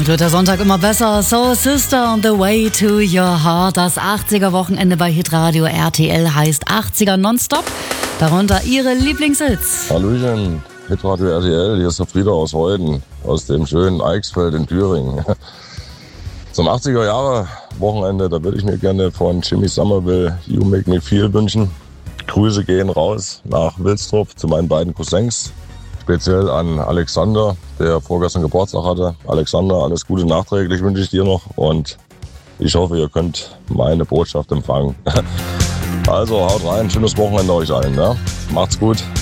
Damit wird der Sonntag immer besser. Soul Sister on the way to your heart. Das 80er-Wochenende bei Hitradio RTL heißt 80er nonstop. Darunter ihre Lieblingshits. Hallöchen, Hitradio RTL, hier ist der Frieder aus Heuden, aus dem schönen Eichsfeld in Thüringen. Zum 80er-Jahre-Wochenende, da würde ich mir gerne von Jimmy Somerville You Make Me Feel wünschen. Grüße gehen raus nach Wilsdruff zu meinen beiden Cousins. Speziell an Alexander, der vorgestern Geburtstag hatte. Alexander, alles Gute nachträglich wünsche ich dir noch und ich hoffe, ihr könnt meine Botschaft empfangen. Also haut rein, schönes Wochenende euch allen. Ne? Macht's gut.